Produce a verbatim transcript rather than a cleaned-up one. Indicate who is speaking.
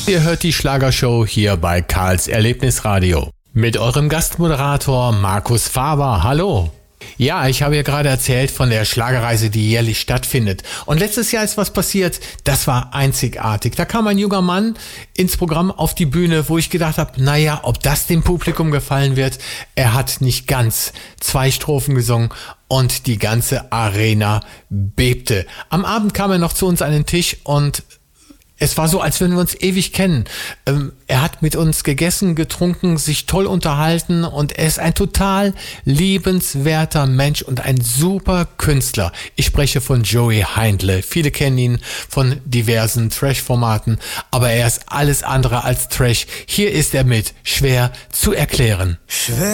Speaker 1: Ihr hört die Schlagershow hier bei Karls Erlebnisradio. Mit eurem Gastmoderator Markus Faber. Hallo. Ja, ich habe ja gerade erzählt von der Schlagerreise, die jährlich stattfindet. Und letztes Jahr ist was passiert, das war einzigartig. Da kam ein junger Mann ins Programm auf die Bühne, wo ich gedacht habe, naja, ob das dem Publikum gefallen wird. Er hat nicht ganz zwei Strophen gesungen und die ganze Arena bebte. Am Abend kam er noch zu uns an den Tisch und es war so, als würden wir uns ewig kennen. Ähm, er hat mit uns gegessen, getrunken, sich toll unterhalten und er ist ein total liebenswerter Mensch und ein super Künstler. Ich spreche von Joey Heindle. Viele kennen ihn von diversen Trash-Formaten, aber er ist alles andere als Trash. Hier ist er mit Schwer zu erklären.
Speaker 2: Schwer